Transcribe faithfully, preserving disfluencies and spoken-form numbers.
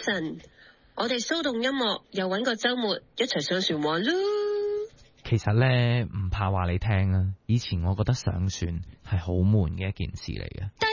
神，我哋騷動音樂又搵個周末一齊上船玩咯。 其實呢，唔怕話你聽啊，以前我覺得上船係好悶嘅一件事嚟嘅。